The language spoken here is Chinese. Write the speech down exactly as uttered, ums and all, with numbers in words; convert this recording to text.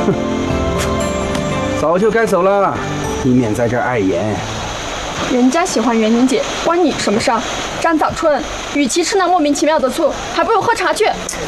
早就该走了，以免在这儿碍眼。 人家喜欢袁宁姐，关你什么事？张早春，与其吃那莫名其妙的醋，还不如喝茶去。